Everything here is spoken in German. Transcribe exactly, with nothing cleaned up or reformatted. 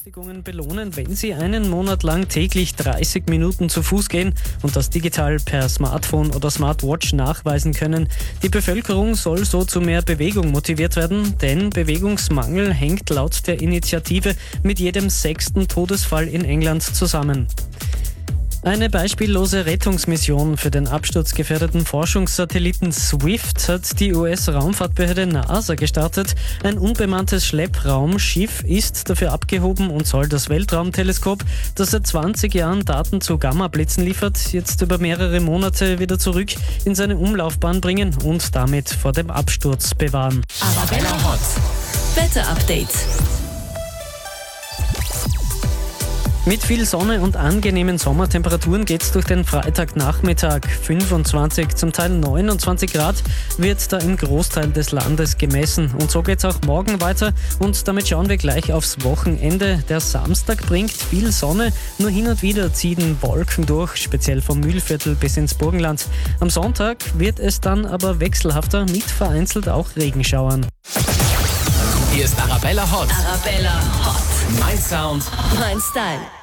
Berechtigungen belohnen, wenn sie einen Monat lang täglich dreißig Minuten zu Fuß gehen und das digital per Smartphone oder Smartwatch nachweisen können. Die Bevölkerung soll so zu mehr Bewegung motiviert werden, denn Bewegungsmangel hängt laut der Initiative mit jedem sechsten Todesfall in England zusammen. Eine beispiellose Rettungsmission für den absturzgefährdeten Forschungssatelliten Swift hat die U S-Raumfahrtbehörde NASA gestartet. Ein unbemanntes Schleppraumschiff ist dafür abgehoben und soll das Weltraumteleskop, das seit zwanzig Jahren Daten zu Gammablitzen liefert, jetzt über mehrere Monate wieder zurück in seine Umlaufbahn bringen und damit vor dem Absturz bewahren. Arabella Hot Wetter-Update. Mit viel Sonne und angenehmen Sommertemperaturen geht's durch den Freitagnachmittag. fünfundzwanzig, zum Teil neunundzwanzig Grad wird da im Großteil des Landes gemessen. Und so geht's auch morgen weiter und damit schauen wir gleich aufs Wochenende. Der Samstag bringt viel Sonne, nur hin und wieder ziehen Wolken durch, speziell vom Mühlviertel bis ins Burgenland. Am Sonntag wird es dann aber wechselhafter mit vereinzelt auch Regenschauern. Hier ist Arabella Hot. Arabella Hot. Mein Sound. Mein Style.